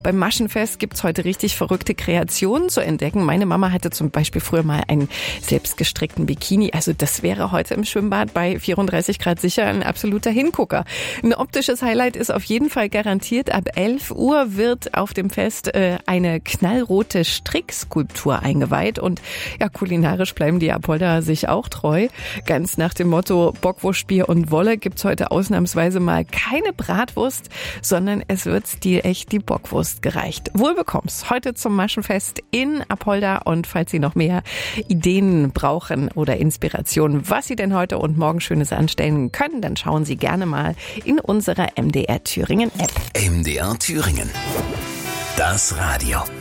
Beim Maschenfest gibt's heute richtig verrückte Kreationen zu entdecken. Meine Mama hatte zum Beispiel früher mal einen selbstgestrickten Bikini. Also das wäre heute im Schwimmbad bei 34 Grad sicher ein absoluter Hingucker. Ein optisches Highlight ist auf jeden Fall garantiert. Ab 11 Uhr wird auf dem Fest eine knallrote Strickskulptur eingeweiht. Und ja, kulinarisch bleiben die Apolder sich auch treu. Ganz nach dem Motto Bockwurst, Bier und Wolle gibt's heute ausnahmsweise mal keine Bratwurst, sondern es wird stilecht die Bockwurst gereicht. Wohl bekomm's. Heute zum Maschenfest in Apolda. Und falls Sie noch mehr Ideen brauchen oder Inspirationen, was Sie denn heute und morgen Schönes anstellen können, dann schauen Sie gerne mal in unserer MDR Thüringen App. MDR Thüringen. Das Radio.